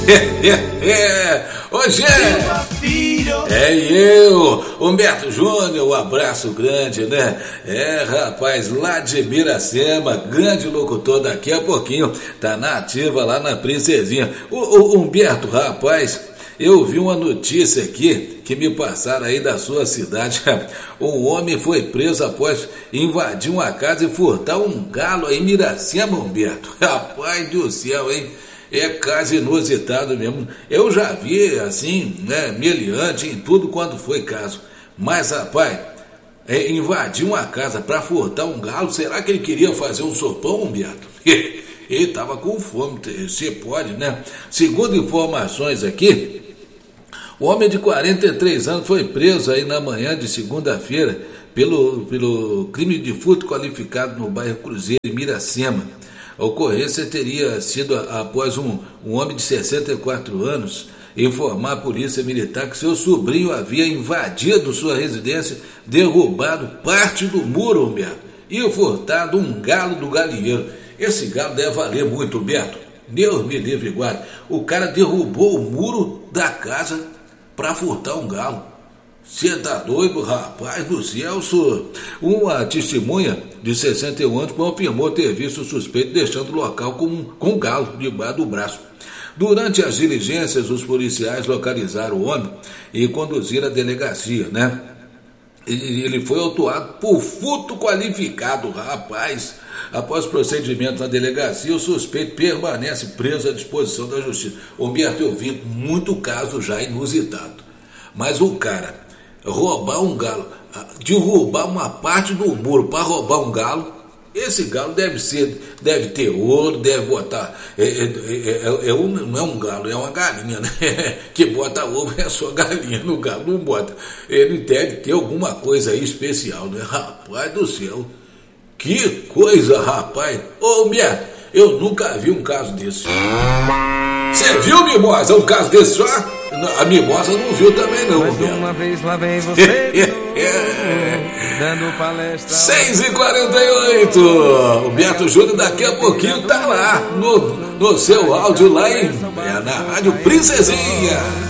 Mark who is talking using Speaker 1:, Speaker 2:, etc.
Speaker 1: Hoje é eu, Humberto Júnior, um abraço grande, né? Rapaz, lá de Miracema, grande locutor, daqui a pouquinho tá na ativa lá na Princesinha. O Humberto, rapaz, eu vi uma notícia aqui que me passaram aí da sua cidade. Um homem foi preso após invadir uma casa e furtar um galo aí em Miracema, Humberto. Rapaz do céu, hein? É caso inusitado mesmo. Eu já vi, assim, né, meliante em tudo quando foi caso. Mas, rapaz, invadir uma casa para furtar um galo, será que ele queria fazer um sopão, Humberto? Ele estava com fome, se pode, né? Segundo informações aqui, o homem de 43 anos foi preso aí na manhã de segunda-feira pelo crime de furto qualificado no bairro Cruzeiro, em Miracema. A ocorrência teria sido após um homem de 64 anos informar a polícia militar que seu sobrinho havia invadido sua residência, derrubado parte do muro, Humberto, e furtado um galo do galinheiro. Esse galo deve valer muito, Humberto. Deus me livre e guarde. O cara derrubou o muro da casa para furtar um galo. Você tá doido, rapaz do céu, senhor? Uma testemunha de 61 anos confirmou ter visto o suspeito deixando o local com um galo debaixo do braço. Durante as diligências, os policiais localizaram o homem e conduziram à delegacia, né? Ele foi autuado por furto qualificado, rapaz. Após o procedimento na delegacia, o suspeito permanece preso à disposição da justiça. Humberto, eu vi muito caso já inusitado. Mas o cara roubar um galo, derrubar uma parte do muro para roubar um galo, esse galo deve ter ouro, deve botar, não é um galo, é uma galinha, né? Que bota ovo, é só galinha, no galo não bota. Ele deve ter alguma coisa aí especial, né? Rapaz do céu, que coisa, rapaz. Ô, Humberto, eu nunca vi um caso desse. Você viu, Mimosa, um caso desse só? A Mimosa não viu também não.
Speaker 2: Mais uma vez lá vem você dando palestra.
Speaker 1: 6h48. Humberto Júnior daqui a pouquinho tá lá no seu áudio lá na Rádio Princesinha.